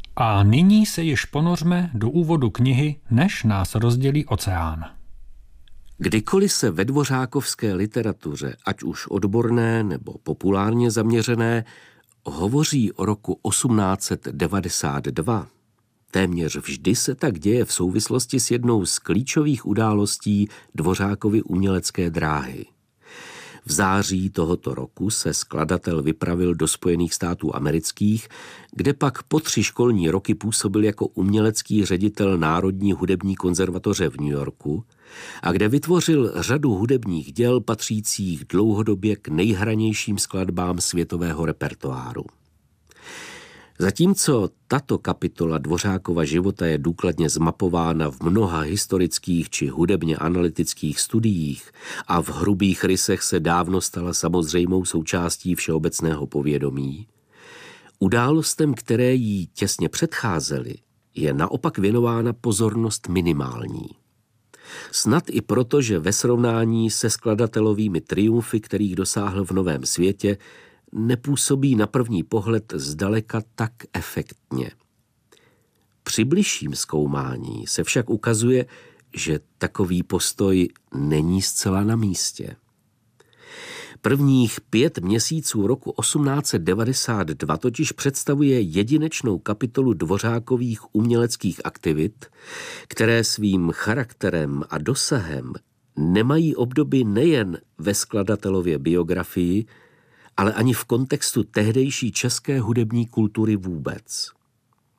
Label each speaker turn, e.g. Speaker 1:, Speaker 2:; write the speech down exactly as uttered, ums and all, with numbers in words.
Speaker 1: A nyní se již ponořme do úvodu knihy, než nás rozdělí oceán.
Speaker 2: Kdykoliv se ve dvořákovské literatuře, ať už odborné nebo populárně zaměřené, hovoří o roku osmnáct set devadesát dva, téměř vždy se tak děje v souvislosti s jednou z klíčových událostí Dvořákovy umělecké dráhy. V září tohoto roku se skladatel vypravil do Spojených států amerických, kde pak po tři školní roky působil jako umělecký ředitel Národní hudební konzervatoře v New Yorku a kde vytvořil řadu hudebních děl patřících dlouhodobě k nejhranějším skladbám světového repertoáru. Zatímco tato kapitola Dvořákova života je důkladně zmapována v mnoha historických či hudebně analytických studiích a v hrubých rysech se dávno stala samozřejmou součástí všeobecného povědomí, událostem, které jí těsně předcházely, je naopak věnována pozornost minimální. Snad i proto, že ve srovnání se skladatelovými triumfy, kterých dosáhl v Novém světě, nepůsobí na první pohled zdaleka tak efektně. Při bližším zkoumání se však ukazuje, že takový postoj není zcela na místě. Prvních pět měsíců roku osmnáct set devadesát dva totiž představuje jedinečnou kapitolu Dvořákových uměleckých aktivit, které svým charakterem a dosahem nemají obdoby nejen ve skladatelově biografii, ale ani v kontextu tehdejší české hudební kultury vůbec.